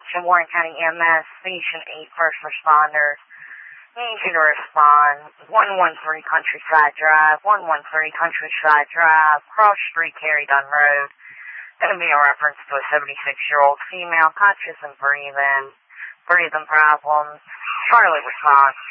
Attention Warren County EMS, Station 8 first responders. Need you to respond. 113 Countryside Drive, 113 Countryside Drive, cross street, Carry Dunn Road. Going to be a reference to a 76-year-old female, conscious and breathing problems. Charlie responds.